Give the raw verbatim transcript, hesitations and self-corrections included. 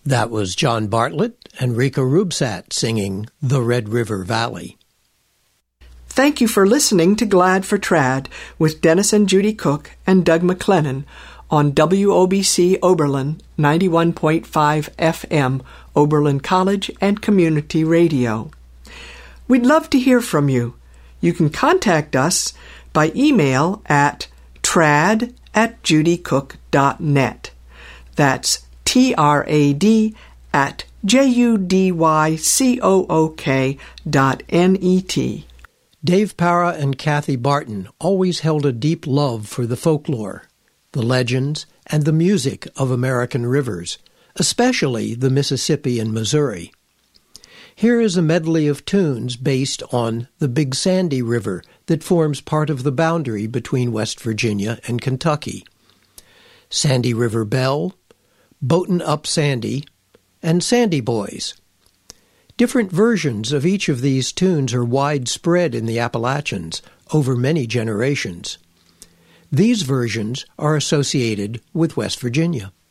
That was John Bartlett and Rika Rubsat singing The Red River Valley. Thank you for listening to Glad for Trad with Dennis and Judy Cook and Doug McLennan on W O B C Oberlin ninety-one point five F M, Oberlin College and Community Radio. We'd love to hear from you. You can contact us by email at trad at judycook dot net. That's T R A D at J U D Y C O O K dot N E T. Dave Para and Kathy Barton always held a deep love for the folklore, the legends, and the music of American rivers, especially the Mississippi and Missouri. Here is a medley of tunes based on the Big Sandy River that forms part of the boundary between West Virginia and Kentucky. Sandy River Belle, Boatin' Up Sandy, and Sandy Boys. Different versions of each of these tunes are widespread in the Appalachians over many generations. These versions are associated with West Virginia.